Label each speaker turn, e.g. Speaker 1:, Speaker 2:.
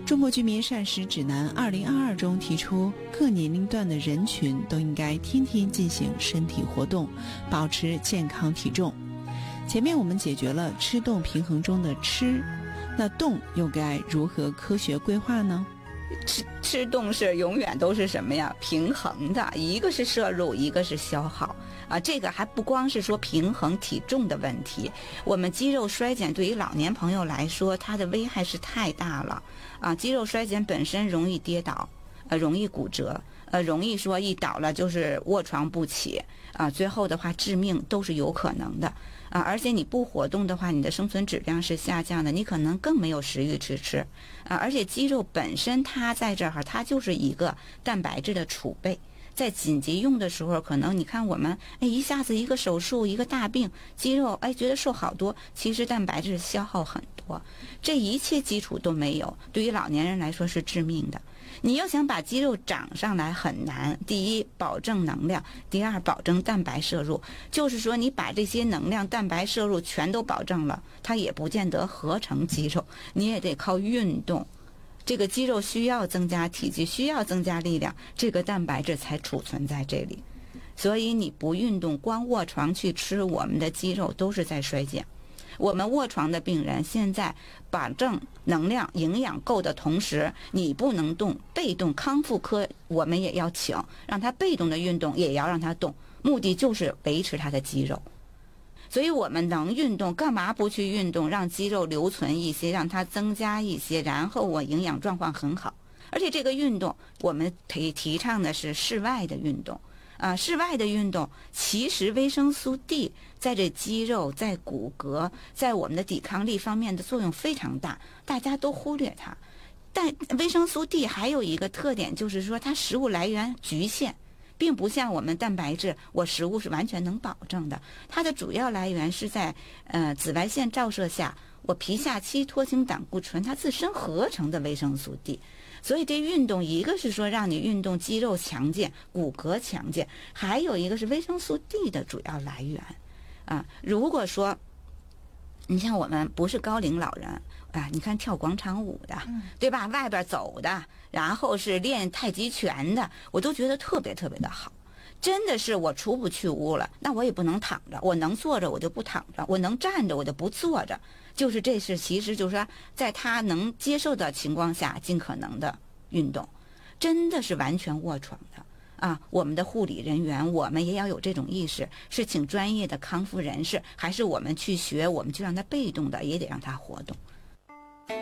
Speaker 1: 中国居民膳食指南2022中提出，各年龄段的人群都应该天天进行身体活动，保持健康体重。前面我们解决了吃动平衡中的吃，那动又该如何科学规划呢？
Speaker 2: 吃动是永远都是什么呀？平衡的，一个是摄入，一个是消耗啊。这个还不光是说平衡体重的问题，我们肌肉衰减对于老年朋友来说，它的危害是太大了啊。肌肉衰减本身容易跌倒，容易骨折，容易说一倒了就是卧床不起啊，最后的话致命都是有可能的啊。而且你不活动的话，你的生存质量是下降的，你可能更没有食欲去吃啊。而且肌肉本身它在这儿，它就是一个蛋白质的储备，在紧急用的时候，可能你看我们一下子一个手术一个大病，肌肉觉得瘦好多，其实蛋白质消耗很多，这一切基础都没有，对于老年人来说是致命的。你要想把肌肉长上来很难，第一保证能量，第二保证蛋白摄入，就是说你把这些能量蛋白摄入全都保证了，它也不见得合成肌肉，你也得靠运动，这个肌肉需要增加体积，需要增加力量，这个蛋白质才储存在这里。所以你不运动，光卧床去吃，我们的肌肉都是在衰减。我们卧床的病人现在保证能量营养够的同时，你不能动，被动康复科我们也要请，让他被动的运动也要让他动，目的就是维持他的肌肉。所以我们能运动，干嘛不去运动，让肌肉留存一些，让它增加一些，然后我营养状况很好。而且这个运动我们提倡的是室外的运动啊，室外的运动其实维生素 D 在这肌肉、在骨骼、在我们的抵抗力方面的作用非常大，大家都忽略它。但维生素 D 还有一个特点，就是说它食物来源局限，并不像我们蛋白质，我食物是完全能保证的。它的主要来源是在紫外线照射下，我皮下期脱氢胆固醇它自身合成的维生素 D。所以这运动一个是说让你运动肌肉强健、骨骼强健，还有一个是维生素 D 的主要来源啊。如果说你像我们不是高龄老人啊，你看跳广场舞的，对吧？外边走的，然后是练太极拳的，我都觉得特别特别的好。真的是我出不去屋了，那我也不能躺着，我能坐着我就不躺着，我能站着我就不坐着，就是这是其实就是说在他能接受的情况下尽可能的运动，真的是完全卧床的啊。我们的护理人员我们也要有这种意识，是请专业的康复人士，还是我们去学，我们就让他被动的也得让他活动。